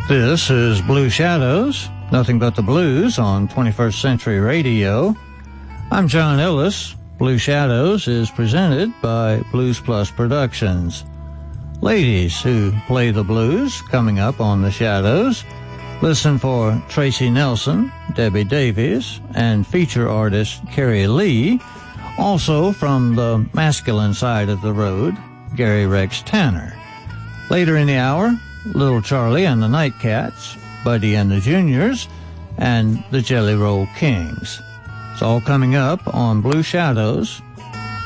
This is Blue Shadows, nothing but the blues on 21st Century Radio. I'm John Ellis. Blue Shadows is presented by Blues Plus Productions. Ladies who play the blues coming up on the Shadows. Listen for Tracy Nelson, Debbie Davies, and feature artist Carrie Lee. Also from the masculine side of the road, Gary Rex Tanner. Later in the hour, Little Charlie and the Nightcats, Buddy and the Juniors, and the Jelly Roll Kings. It's all coming up on Blue Shadows